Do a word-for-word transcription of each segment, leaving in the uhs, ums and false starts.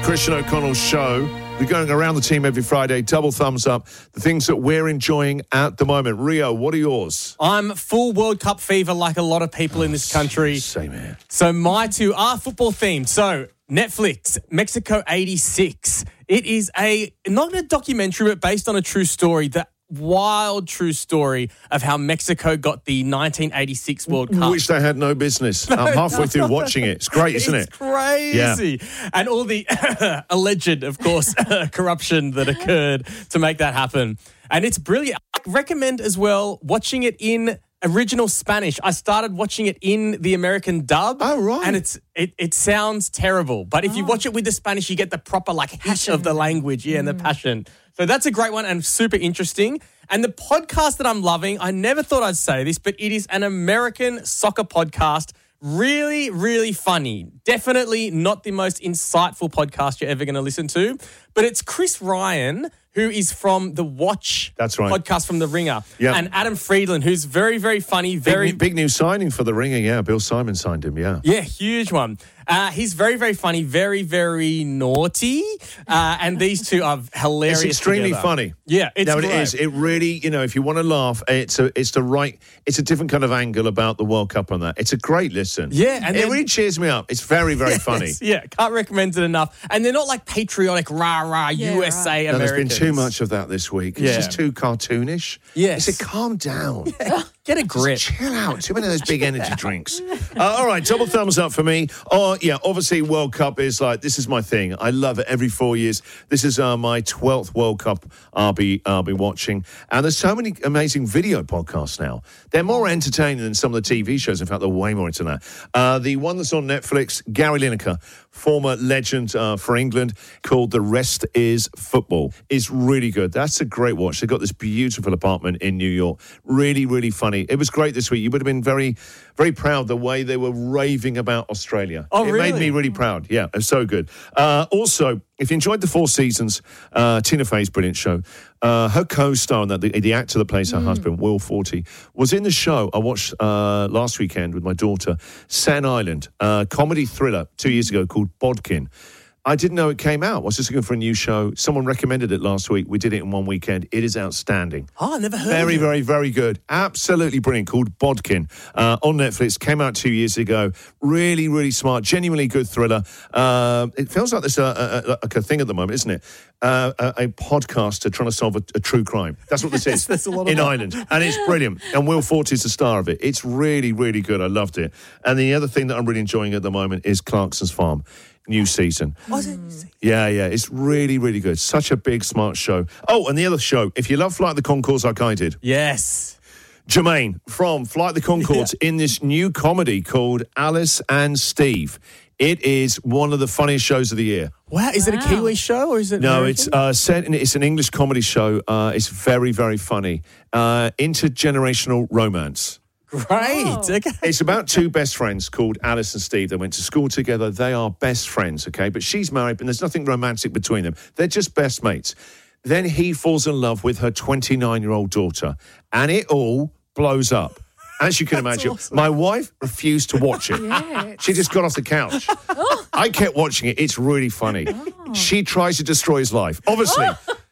Christian O'Connell's show. We're going around the team every Friday. Double thumbs up. The things that we're enjoying at the moment. Rio, what are yours? I'm full World Cup fever like a lot of people oh, in this country. Same here. So my two are football themed. So Netflix, Mexico eighty-six. It is a, not a documentary, but based on a true story. The wild true story of how Mexico got the nineteen eighty-six World Cup. Which they had no business. No, I'm halfway through watching it. It's great, isn't it's it? It's crazy. Yeah. And all the alleged, of course, corruption that occurred to make that happen. And it's brilliant. I recommend as well watching it in original Spanish. I started watching it in the American dub. Oh, right. And it's it, it sounds terrible. But if oh. you watch it with the Spanish, you get the proper like heat of the language. Yeah, mm. and the passion. So that's a great one and super interesting. And the podcast that I'm loving, I never thought I'd say this, but it is an American soccer podcast. Really, really funny. Definitely not the most insightful podcast you're ever going to listen to. But it's Chris Ryan, who is from the Watch That's right. podcast from The Ringer. Yep. And Adam Friedland, who's very, very funny. Very Big, big new signing for The Ringer, yeah. Bill Simon signed him, yeah. Yeah, huge one. Uh, he's very, very funny, very, very naughty. Uh, and these two are hilarious. It's extremely together. funny. Yeah, it's no, great. it is. It really, you know, if you want to laugh, it's a, it's the right, it's a different kind of angle about the World Cup on that. It's a great listen. Yeah, and it then, really cheers me up. It's very, very yes, funny. Yeah, can't recommend it enough. And they're not like patriotic, rah rah yeah, U S A right. No, there's Americans. been too much of that this week. It's Yeah. just too cartoonish. Yes. It's a calm down. Yeah, get a grip. Just chill out. Too many of those big energy drinks. Uh, all right, double thumbs up for me. Oh, yeah, obviously World Cup is like, this is my thing. I love it every four years. This is uh, my twelfth World Cup I'll be, I'll be watching. And there's so many amazing video podcasts now. They're more entertaining than some of the T V shows. In fact, they're way more into that. Uh, the one that's on Netflix, Gary Lineker, former legend uh, for England, called The Rest is Football, is really good. That's a great watch. They've got this beautiful apartment in New York. Really, really funny. It was great this week. You would have been very, very proud the way they were raving about Australia. Oh, it really? It made me really proud. Yeah, it was so good. Uh, also, if you enjoyed the Four Seasons, uh, Tina Fey's brilliant show, uh, her co-star, that the, the actor that plays her mm. husband, Will Forte, was in the show I watched uh, last weekend with my daughter, Staten Island, a comedy thriller two years ago called Bodkin. I didn't know it came out. I was just looking for a new show. Someone recommended it last week. We did it in one weekend. It is outstanding. Oh, I never heard Very, of it. very, very good. Absolutely brilliant. Called Bodkin uh, on Netflix. Came out two years ago. Really, really smart. Genuinely good thriller. Uh, it feels like there's a, a, a, a thing at the moment, isn't it? Uh, a, a podcaster trying to solve a, a true crime. That's what this is There's a lot of in that. Ireland. And it's brilliant. And Will Forte is the star of it. It's really, really good. I loved it. And the other thing that I'm really enjoying at the moment is Clarkson's Farm. New season. Was it? Yeah, yeah. It's really, really good. Such a big, smart show. Oh, and the other show, if you love Flight of the Conchords like I did, Yes. Jermaine from Flight of the Conchords Yeah. in this new comedy called Alice and Steve. It is one of the funniest shows of the year. Wow. Is it a Wow. Kiwi show or is it No, American? it's uh, set in, it's an English comedy show. Uh, it's very, very funny. Uh, intergenerational romance. Great. Oh. Okay. It's about two best friends called Alice and Steve. They went to school together. They are best friends, okay? But she's married, and there's nothing romantic between them. They're just best mates. Then he falls in love with her twenty-nine-year-old daughter, and it all blows up. As you can imagine, awesome. my wife refused to watch it. Yeah. She just got off the couch. I kept watching it. It's really funny. Oh. She tries to destroy his life, obviously.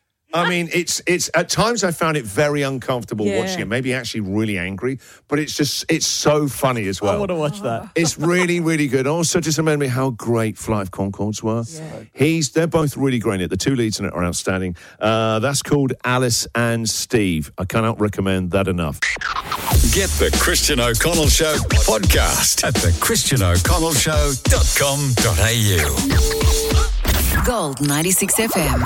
I mean, it's it's at times I found it very uncomfortable Yeah. watching it, maybe actually really angry, but it's just, it's so funny as well. I want to watch that. It's really, really good. Also, just remember how great Flight of Conchords were. Yeah. He's, they're both really great in it. The two leads in it are outstanding. Uh, that's called Alice and Steve. I cannot recommend that enough. Get the Christian O'Connell Show podcast at the christian o'connell show dot com dot a u. Gold ninety-six F M.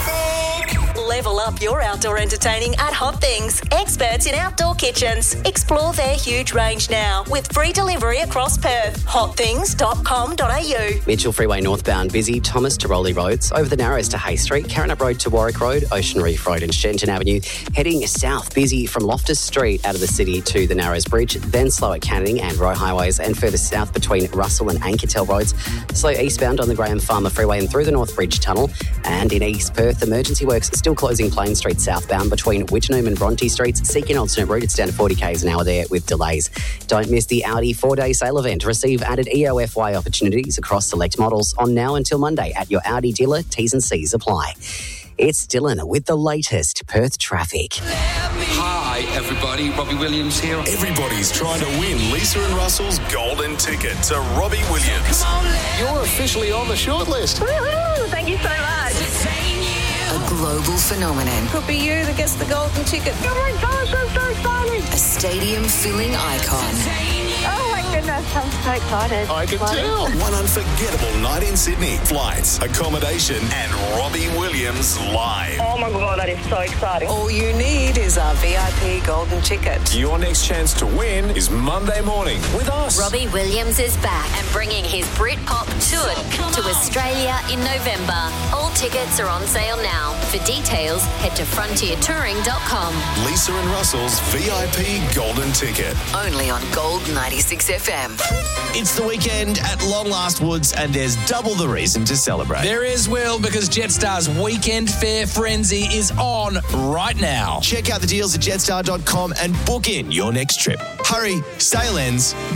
Level up your outdoor entertaining at Hot Things. Experts in outdoor kitchens. Explore their huge range now with free delivery across Perth. hot things dot com dot a u. Mitchell Freeway northbound busy, Thomas to Rowley Roads, over the Narrows to Hay Street, Karrinyup Road to Warwick Road, Ocean Reef Road and Shenton Avenue. Heading south, busy from Loftus Street out of the city to the Narrows Bridge, then slow at Canning and Roe Highways, and further south between Russell and Ankertel Roads. Slow eastbound on the Graham Farmer Freeway and through the North Bridge Tunnel. And in East Perth, emergency works still closing Plain Street southbound between Witchenham and Bronte Streets. Seek an alternate route. It's down to forty kays an hour there with delays. Don't miss the Audi four-day sale event. Receive added E O F Y opportunities across select models on now until Monday at your Audi dealer. T's and C's apply. It's Dylan with the latest Perth traffic. Hi, everybody. Robbie Williams here. Everybody's trying to win Lisa and Russell's golden ticket to Robbie Williams. You're officially on the shortlist. Woohoo! Thank you so much. A global phenomenon. Could be you that gets the golden ticket. Oh my gosh, I'm so excited. A stadium-filling icon. Oh my goodness, I'm so excited. I can tell. One unforgettable night in Sydney. Flights, accommodation, and Robbie Williams live. Oh my God, that is so exciting. All you need is a V I P golden ticket. Your next chance to win is Monday morning with us. Robbie Williams is back and bringing his Britpop tour to Australia in November. All tickets are on sale now. For details, head to frontier touring dot com. Lisa and Russell's V I P golden ticket. Only on Gold ninety-six F M. It's the weekend at Long Last Woods and there's double the reason to celebrate. There is, Will, because Jetstar's Weekend Fare Frenzy is on right now. Check out the deals at jetstar dot com and book in your next trip. Hurry, sale ends